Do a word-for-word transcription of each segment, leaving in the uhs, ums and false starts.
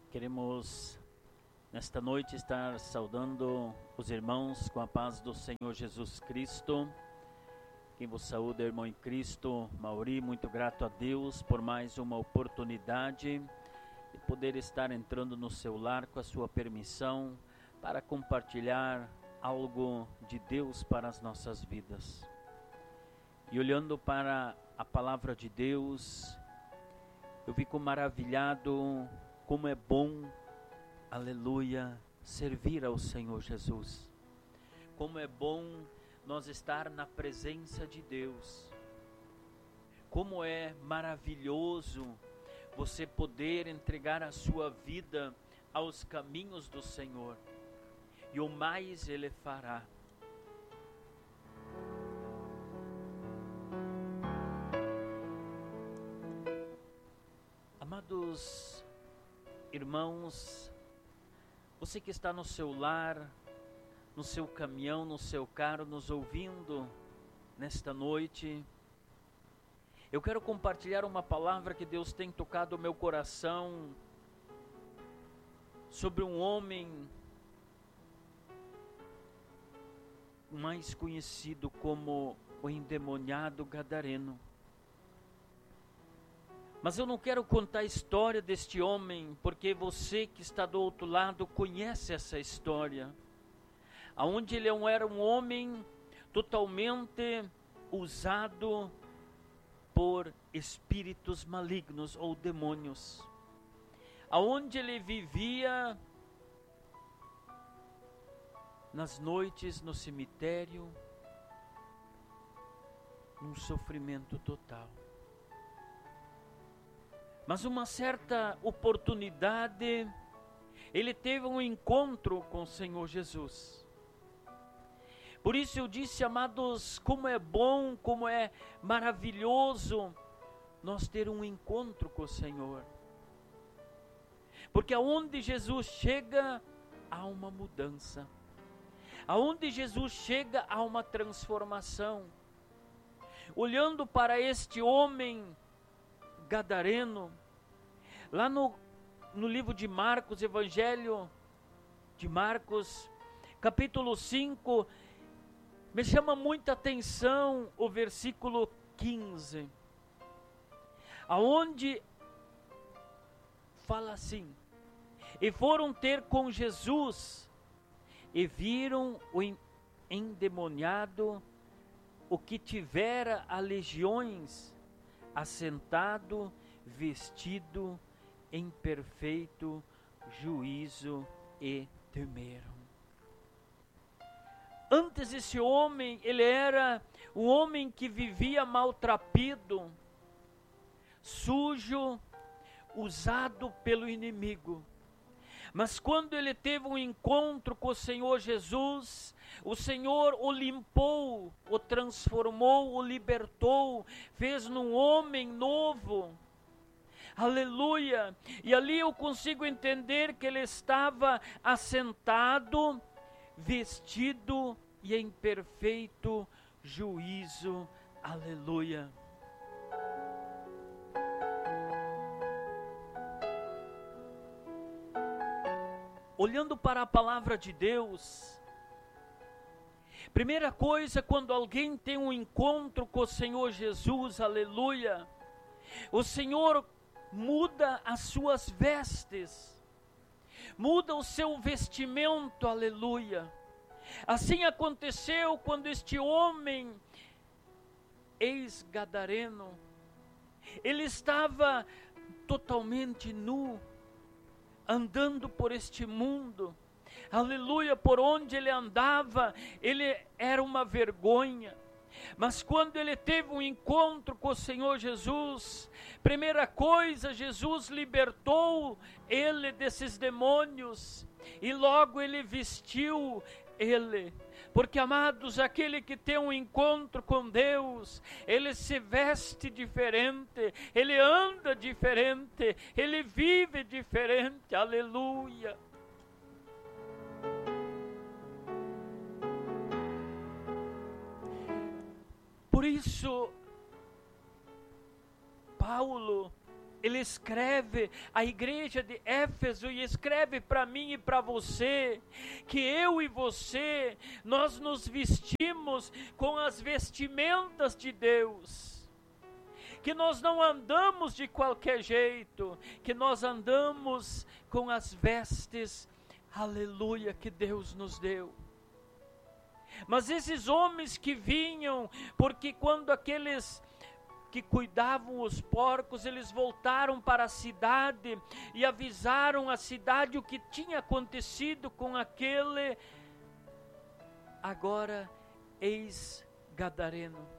Queremos nesta noite estar saudando os irmãos com a paz do Senhor Jesus Cristo. Quem vos saúda, irmão em Cristo, Mauri, muito grato a Deus por mais uma oportunidade de poder estar entrando no seu lar com a sua permissão para compartilhar algo de Deus para as nossas vidas. E olhando para a palavra de Deus, eu fico maravilhado como é bom, aleluia, servir ao Senhor Jesus. Como é bom nós estar na presença de Deus. Como é maravilhoso você poder entregar a sua vida aos caminhos do Senhor. E o mais Ele fará. Amados irmãos, você que está no seu lar, no seu caminhão, no seu carro, nos ouvindo nesta noite, eu quero compartilhar uma palavra que Deus tem tocado o meu coração sobre um homem mais conhecido como o endemoniado gadareno. Mas eu não quero contar a história deste homem, porque você que está do outro lado conhece essa história. Aonde ele era um homem totalmente usado por espíritos malignos ou demônios. Aonde ele vivia nas noites no cemitério, num sofrimento total. Mas uma certa oportunidade, ele teve um encontro com o Senhor Jesus. Por isso eu disse, amados, como é bom, como é maravilhoso nós ter um encontro com o Senhor. Porque aonde Jesus chega, há uma mudança. Aonde Jesus chega, há uma transformação. Olhando para este homem gadareno, lá no, no livro de Marcos, Evangelho de Marcos, capítulo cinco, me chama muita atenção o versículo quinze, aonde fala assim: e foram ter com Jesus, e viram o endemoniado, o que tivera a legiões, assentado, vestido em perfeito juízo, e temeram. Antes esse homem, ele era um homem que vivia maltrapilho, sujo, usado pelo inimigo. Mas quando ele teve um encontro com o Senhor Jesus, o Senhor o limpou, o transformou, o libertou, fez num homem novo. Aleluia! E ali eu consigo entender que ele estava assentado, vestido e em perfeito juízo. Aleluia! Olhando para a palavra de Deus, primeira coisa, quando alguém tem um encontro com o Senhor Jesus, aleluia, o Senhor muda as suas vestes, muda o seu vestimento, aleluia. Assim aconteceu quando este homem, ex-gadareno, ele estava totalmente nu, andando por este mundo, aleluia, por onde ele andava, ele era uma vergonha. Mas quando ele teve um encontro com o Senhor Jesus, primeira coisa, Jesus libertou ele desses demônios, e logo ele vestiu ele. Porque, amados, aquele que tem um encontro com Deus, ele se veste diferente, ele anda diferente, ele vive diferente, aleluia. Por isso, Paulo, ele escreve à igreja de Éfeso e escreve para mim e para você, que eu e você, nós nos vestimos com as vestimentas de Deus, que nós não andamos de qualquer jeito, que nós andamos com as vestes, aleluia, que Deus nos deu. Mas esses homens que vinham, porque quando aqueles que cuidavam os porcos, eles voltaram para a cidade e avisaram a cidade o que tinha acontecido com aquele, agora, ex-gadareno,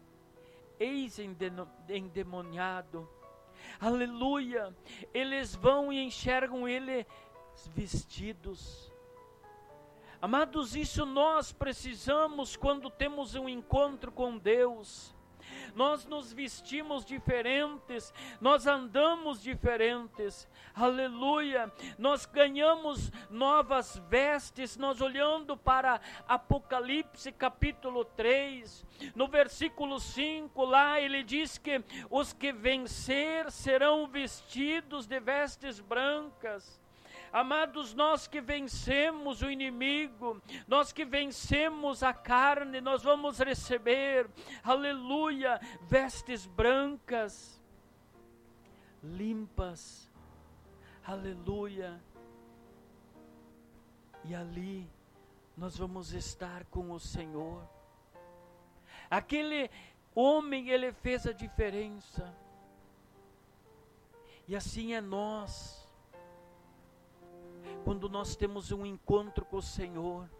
ex-endemoniado, aleluia, eles vão e enxergam ele vestidos. Amados, isso nós precisamos quando temos um encontro com Deus. Nós nos vestimos diferentes, nós andamos diferentes, aleluia, nós ganhamos novas vestes. Nós olhando para Apocalipse capítulo três, no versículo cinco, lá ele diz que os que vencer serão vestidos de vestes brancas. Amados, nós que vencemos o inimigo, nós que vencemos a carne, nós vamos receber, aleluia, vestes brancas, limpas, aleluia, e ali nós vamos estar com o Senhor. Aquele homem, ele fez a diferença, e assim é nós. Quando nós temos um encontro com o Senhor,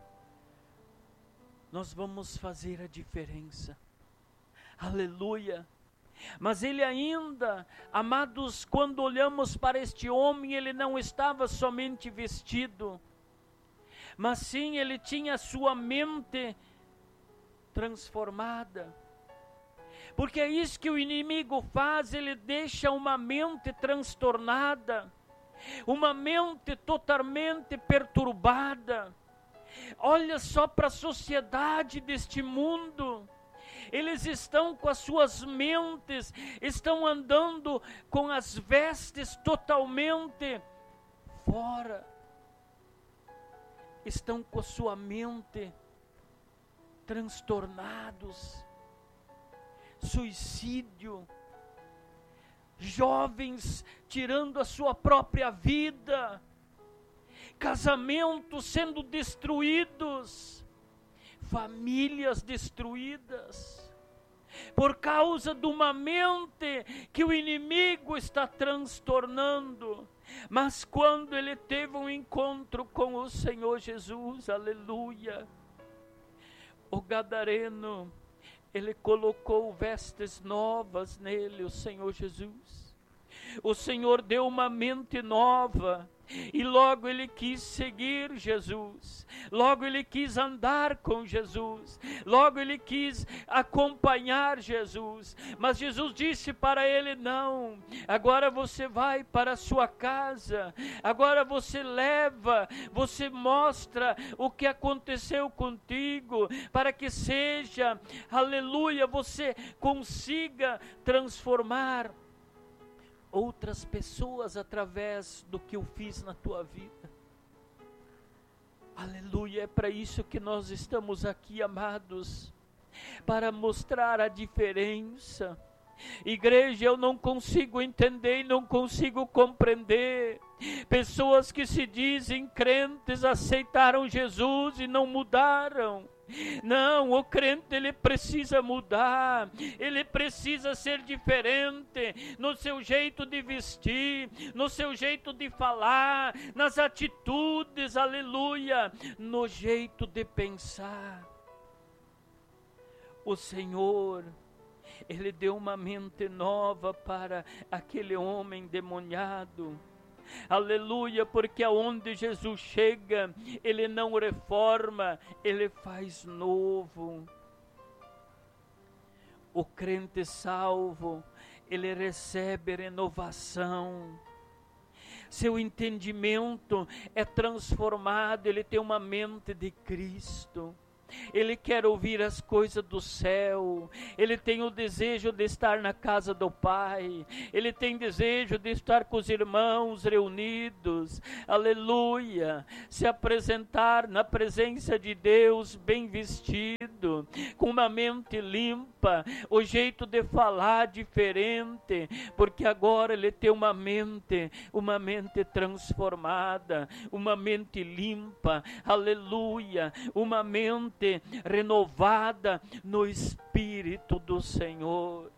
nós vamos fazer a diferença, aleluia. Mas ele ainda, amados, quando olhamos para este homem, ele não estava somente vestido, mas sim ele tinha a sua mente transformada, porque é isso que o inimigo faz, ele deixa uma mente transtornada, uma mente totalmente perturbada. Olha só para a sociedade deste mundo, eles estão com as suas mentes, estão andando com as vestes totalmente fora, estão com a sua mente transtornados, suicídio, jovens tirando a sua própria vida, casamentos sendo destruídos, famílias destruídas, por causa de uma mente que o inimigo está transtornando. Mas quando ele teve um encontro com o Senhor Jesus, aleluia, o gadareno, ele colocou vestes novas nele, o Senhor Jesus. O Senhor deu uma mente nova, e logo ele quis seguir Jesus, logo ele quis andar com Jesus, logo ele quis acompanhar Jesus. Mas Jesus disse para ele: não, agora você vai para a sua casa, agora você leva, você mostra o que aconteceu contigo, para que seja, aleluia, você consiga transformar outras pessoas através do que eu fiz na tua vida. Aleluia, é para isso que nós estamos aqui, amados, para mostrar a diferença. Igreja, eu não consigo entender e não consigo compreender pessoas que se dizem crentes, aceitaram Jesus e não mudaram. Não, o crente, ele precisa mudar, ele precisa ser diferente no seu jeito de vestir, no seu jeito de falar, nas atitudes, aleluia, no jeito de pensar. O Senhor, ele deu uma mente nova para aquele homem endemoniado. Aleluia, porque aonde Jesus chega, ele não reforma, ele faz novo. O crente salvo, ele recebe renovação. Seu entendimento é transformado, ele tem uma mente de Cristo. ele quer ouvir as coisas do céu, ele tem o desejo de estar na casa do Pai, ele tem desejo de estar com os irmãos reunidos, aleluia, se apresentar na presença de Deus bem vestido, com uma mente limpa, o jeito de falar diferente, porque agora ele tem uma mente, uma mente transformada, uma mente limpa, aleluia, uma mente renovada no Espírito do Senhor.